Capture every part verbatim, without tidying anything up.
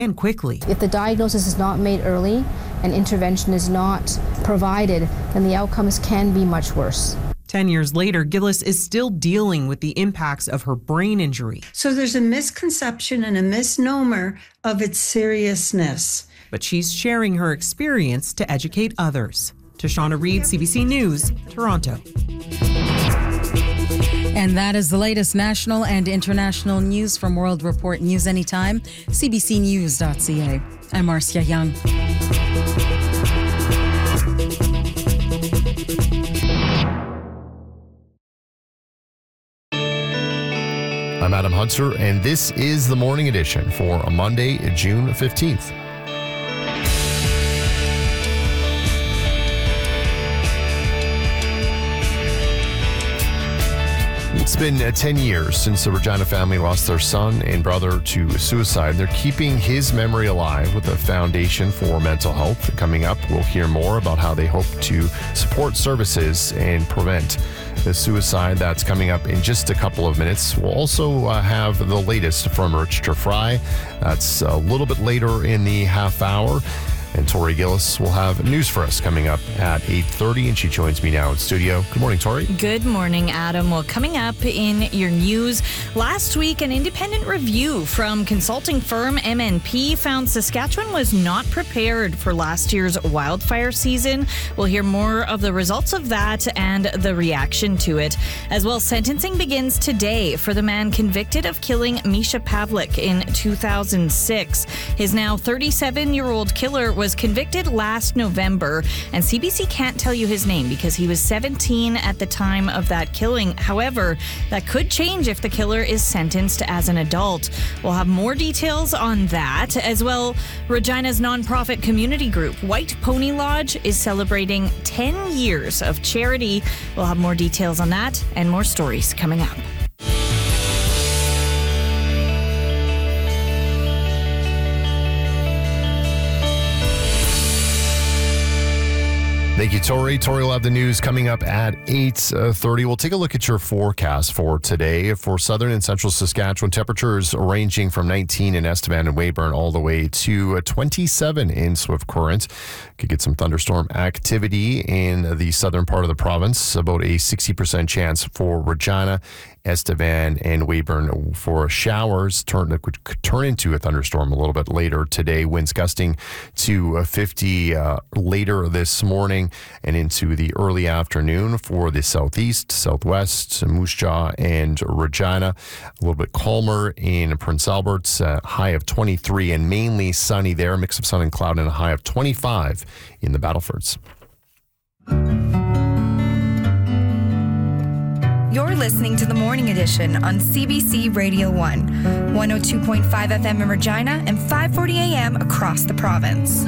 and quickly. If the diagnosis is not made early and intervention is not provided, then the outcomes can be much worse. Ten years later, Gillis is still dealing with the impacts of her brain injury. So there's a misconception and a misnomer of its seriousness. But she's sharing her experience to educate others. Tashana Reed, C B C News, Toronto. And that is the latest national and international news from World Report News Anytime, c b c news dot c a. I'm Marcia Young. I'm Adam Hunter, and this is the Morning Edition for a Monday, June fifteenth. It's been uh, ten years since the Regina family lost their son and brother to suicide. They're keeping his memory alive with a foundation for mental health. Coming up, we'll hear more about how they hope to support services and prevent the suicide. That's coming up in just a couple of minutes. We'll also uh, have the latest from Richard Fry. That's a little bit later in the half hour. And Tori Gillis will have news for us coming up at eight thirty, and she joins me now in studio. Good morning, Tori. Good morning, Adam. Well, coming up in your news, last week an independent review from consulting firm M N P found Saskatchewan was not prepared for last year's wildfire season. We'll hear more of the results of that and the reaction to it. As well, sentencing begins today for the man convicted of killing Misha Pavlik in two thousand six. His now thirty-seven-year-old killer was convicted last November, and C B C can't tell you his name because he was seventeen at the time of that killing. However, that could change if the killer is sentenced as an adult. We'll have more details on that. As well, Regina's nonprofit community group, White Pony Lodge, is celebrating ten years of charity. We'll have more details on that and more stories coming up. Thank you, Tori. Tori will have the news coming up at eight thirty. We'll take a look at your forecast for today. For southern and central Saskatchewan, temperatures ranging from nineteen in Estevan and Weyburn all the way to twenty-seven in Swift Current. Could get some thunderstorm activity in the southern part of the province. About a sixty percent chance for Regina, Estevan, and Weyburn for showers. Turn, could turn into a thunderstorm a little bit later today. Winds gusting to fifty uh, later this morning and into the early afternoon for the southeast, southwest, Moose Jaw, and Regina. A little bit calmer in Prince Albert, uh, high of twenty-three and mainly sunny there. Mix of sun and cloud and a high of twenty-five in the Battlefords. You're listening to the Morning Edition on C B C Radio one, one oh two point five F M in Regina and five forty A M across the province.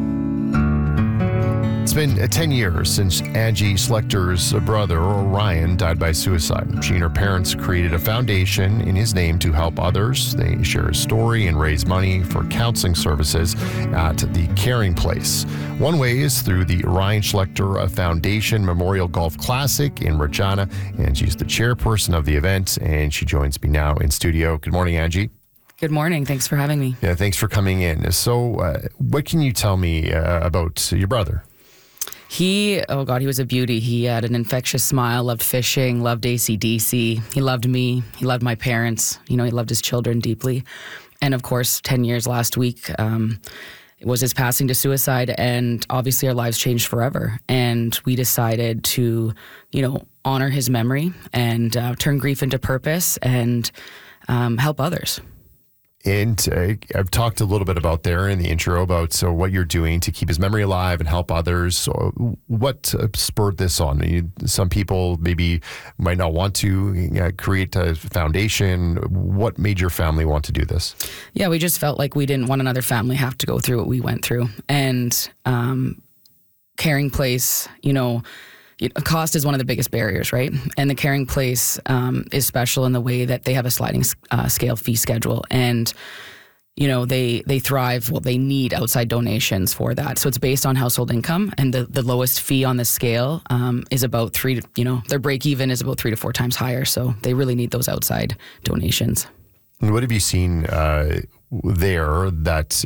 It's been ten years since Angie Slechter's brother, Ryan, died by suicide. She and her parents created a foundation in his name to help others. They share his story and raise money for counseling services at the Caring Place. One way is through the Ryan Schlechter Foundation Memorial Golf Classic in Regina, and she's the chairperson of the event, and she joins me now in studio. Good morning, Angie. Good morning. Thanks for having me. Yeah, thanks for coming in. So uh, what can you tell me uh, about your brother? He, oh God, he was a beauty. He had an infectious smile, loved fishing, loved A C D C. He loved me. He loved my parents. You know, he loved his children deeply. And of course, ten years last week, um, it was his passing to suicide. And obviously our lives changed forever. And we decided to, you know, honor his memory and uh, turn grief into purpose and um, help others. And uh, I've talked a little bit about there in the intro about so what you're doing to keep his memory alive and help others. So what uh, spurred this on? You, some people maybe might not want to uh, create a foundation. What made your family want to do this? Yeah, we just felt like we didn't want another family have to go through what we went through. And um, Caring Place, you know, cost is one of the biggest barriers, right? And the Caring Place um, is special in the way that they have a sliding uh, scale fee schedule. And, you know, they they thrive, well, they need outside donations for that. So it's based on household income. And the, the lowest fee on the scale um, is about three to, you know, their break even is about three to four times higher. So they really need those outside donations. And what have you seen uh, there that